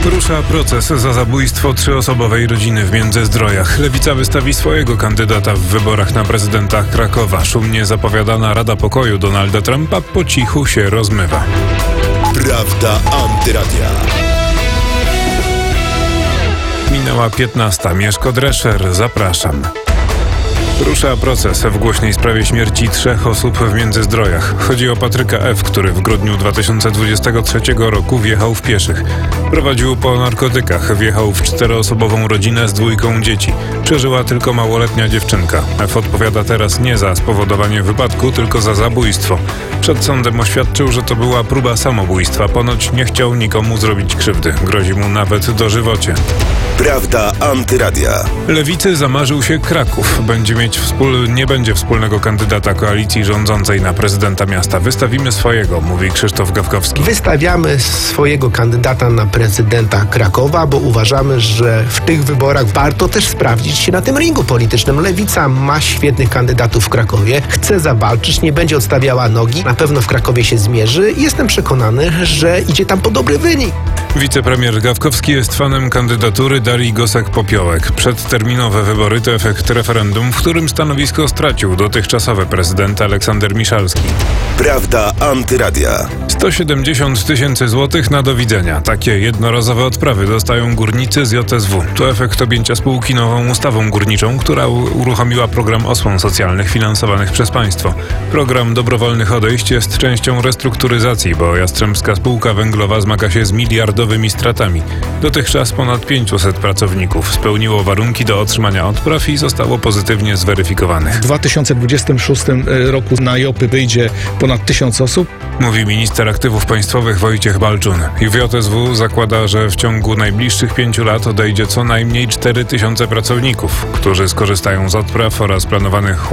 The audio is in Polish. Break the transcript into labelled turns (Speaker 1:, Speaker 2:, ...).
Speaker 1: Rusza proces za zabójstwo trzyosobowej rodziny w Międzyzdrojach. Lewica wystawi swojego kandydata w wyborach na prezydenta Krakowa. Szumnie zapowiadana Rada Pokoju Donalda Trumpa po cichu się rozmywa.
Speaker 2: Prawda Antyradia.
Speaker 1: Minęła 15. Mieszko Drescher, zapraszam. Rusza proces w głośnej sprawie śmierci 3 osób w Międzyzdrojach. Chodzi o Patryka F., który w grudniu 2023 roku wjechał w pieszych. Prowadził po narkotykach, wjechał w 4-osobową rodzinę z 2 dzieci. Przeżyła tylko małoletnia dziewczynka. F. odpowiada teraz nie za spowodowanie wypadku, tylko za zabójstwo. Przed sądem oświadczył, że to była próba samobójstwa. Ponoć nie chciał nikomu zrobić krzywdy. Grozi mu nawet dożywocie.
Speaker 2: Prawda Antyradia.
Speaker 1: Lewicy zamarzył się Kraków. Nie będzie wspólnego kandydata koalicji rządzącej na prezydenta miasta. Wystawimy swojego, mówi Krzysztof Gawkowski.
Speaker 3: Wystawiamy swojego kandydata na prezydenta Krakowa, bo uważamy, że w tych wyborach warto też sprawdzić się na tym ringu politycznym. Lewica ma świetnych kandydatów w Krakowie, chce zawalczyć, nie będzie odstawiała nogi, na pewno w Krakowie się zmierzy i jestem przekonany, że idzie tam po dobry wynik.
Speaker 1: Wicepremier Gawkowski jest fanem kandydatury Darii Gosek-Popiołek. Przedterminowe wybory to efekt referendum, w którym stanowisko stracił dotychczasowy prezydent Aleksander Miszalski.
Speaker 2: Prawda Antyradia.
Speaker 1: 170 000 złotych na do widzenia. Takie jednorazowe odprawy dostają górnicy z JSW. To efekt objęcia spółki nową ustawą górniczą, która uruchomiła program osłon socjalnych finansowanych przez państwo. Program dobrowolnych odejść jest częścią restrukturyzacji, bo Jastrzębska Spółka Węglowa zmaga się z miliardowymi stratami. Dotychczas ponad 500 pracowników spełniło warunki do otrzymania odpraw i zostało pozytywnie zweryfikowanych.
Speaker 4: W 2026 roku na JOP-y wyjdzie ponad 1000 osób.
Speaker 1: Mówi minister aktywów państwowych Wojciech Balczun. JSW zakłada, że w ciągu najbliższych 5 lat odejdzie co najmniej 4000 pracowników, którzy skorzystają z odpraw oraz planowanych